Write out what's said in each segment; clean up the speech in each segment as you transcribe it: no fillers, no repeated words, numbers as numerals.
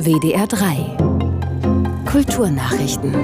WDR 3 Kulturnachrichten.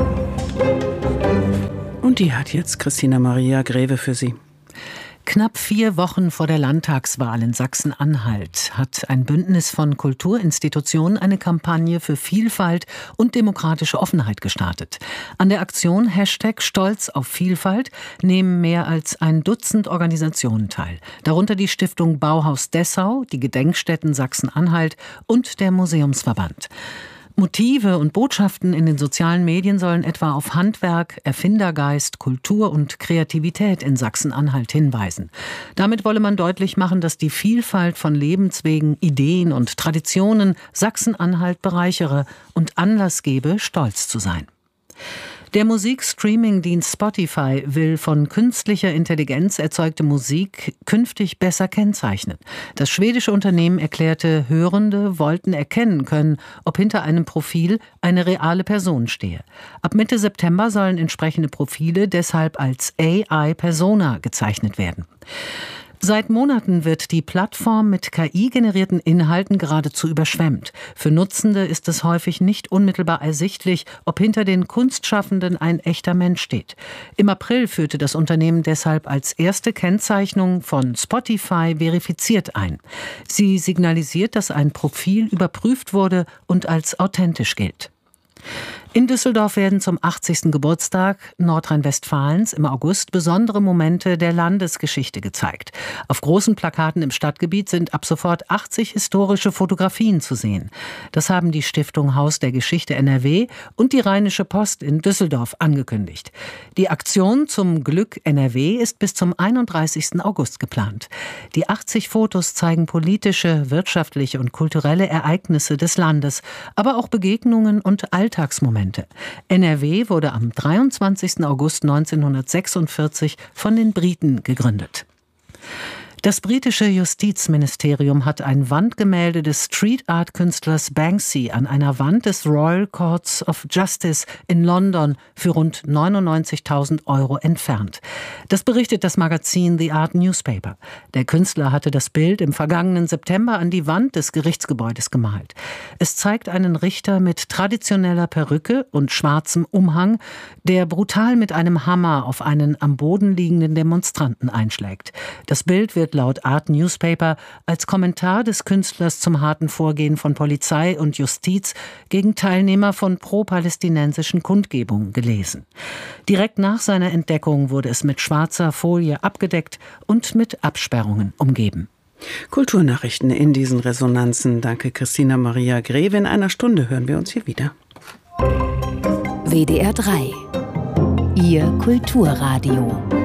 Und die hat jetzt Christina Maria Greve für Sie. Knapp 4 Wochen vor der Landtagswahl in Sachsen-Anhalt hat ein Bündnis von Kulturinstitutionen eine Kampagne für Vielfalt und demokratische Offenheit gestartet. An der Aktion #Stolz auf Vielfalt nehmen mehr als ein Dutzend Organisationen teil. Darunter die Stiftung Bauhaus Dessau, die Gedenkstätten Sachsen-Anhalt und der Museumsverband. Motive und Botschaften in den sozialen Medien sollen etwa auf Handwerk, Erfindergeist, Kultur und Kreativität in Sachsen-Anhalt hinweisen. Damit wolle man deutlich machen, dass die Vielfalt von Lebenswegen, Ideen und Traditionen Sachsen-Anhalt bereichere und Anlass gebe, stolz zu sein. Der Musikstreaming-Dienst Spotify will von künstlicher Intelligenz erzeugte Musik künftig besser kennzeichnen. Das schwedische Unternehmen erklärte, Hörende wollten erkennen können, ob hinter einem Profil eine reale Person stehe. Ab Mitte September sollen entsprechende Profile deshalb als AI-Persona gezeichnet werden. Seit Monaten wird die Plattform mit KI-generierten Inhalten geradezu überschwemmt. Für Nutzende ist es häufig nicht unmittelbar ersichtlich, ob hinter den Kunstschaffenden ein echter Mensch steht. Im April führte das Unternehmen deshalb als erste Kennzeichnung von Spotify verifiziert ein. Sie signalisiert, dass ein Profil überprüft wurde und als authentisch gilt. In Düsseldorf werden zum 80. Geburtstag Nordrhein-Westfalens im August besondere Momente der Landesgeschichte gezeigt. Auf großen Plakaten im Stadtgebiet sind ab sofort 80 historische Fotografien zu sehen. Das haben die Stiftung Haus der Geschichte NRW und die Rheinische Post in Düsseldorf angekündigt. Die Aktion zum Glück NRW ist bis zum 31. August geplant. Die 80 Fotos zeigen politische, wirtschaftliche und kulturelle Ereignisse des Landes, aber auch Begegnungen und Alltagsmomente. NRW wurde am 23. August 1946 von den Briten gegründet. Das britische Justizministerium hat ein Wandgemälde des Street-Art-Künstlers Banksy an einer Wand des Royal Courts of Justice in London für rund 99.000 € entfernt. Das berichtet das Magazin The Art Newspaper. Der Künstler hatte das Bild im vergangenen September an die Wand des Gerichtsgebäudes gemalt. Es zeigt einen Richter mit traditioneller Perücke und schwarzem Umhang, der brutal mit einem Hammer auf einen am Boden liegenden Demonstranten einschlägt. Das Bild wird laut Art Newspaper als Kommentar des Künstlers zum harten Vorgehen von Polizei und Justiz gegen Teilnehmer von pro-palästinensischen Kundgebungen gelesen. Direkt nach seiner Entdeckung wurde es mit schwarzer Folie abgedeckt und mit Absperrungen umgeben. Kulturnachrichten in diesen Resonanzen. Danke, Christina Maria Greve. In einer Stunde hören wir uns hier wieder. WDR 3 Ihr Kulturradio.